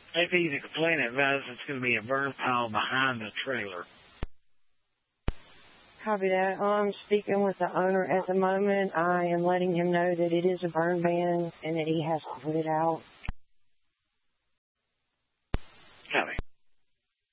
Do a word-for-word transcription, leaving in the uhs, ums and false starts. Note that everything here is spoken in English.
If he's complaining about us, it's going to be a burn pile behind the trailer. Copy that. I'm speaking with the owner at the moment. I am letting him know that it is a burn ban and that he has to put it out.